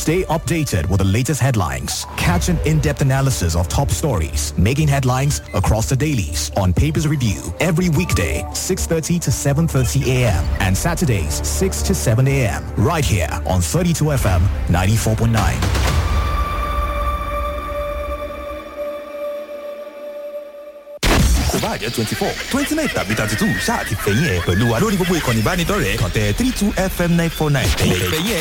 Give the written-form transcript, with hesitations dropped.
Stay updated with the latest headlines. Catch an in-depth analysis of top stories making headlines across the dailies on Papers Review every weekday 6:30 to 7:30 a.m. and Saturdays 6 to 7 a.m. right here on 32FM 94.9. kò bá jẹ́ 24, 29 tàbí 32 ṣáà ti fẹ̀yìn ẹ̀ pẹ̀lú wa lórí gbogbo ìkànnì ìbánidọ́rẹ̀ẹ́ kàn tẹ 32FM 949 ẹ̀yẹ̀ fẹ̀yìn ẹ̀.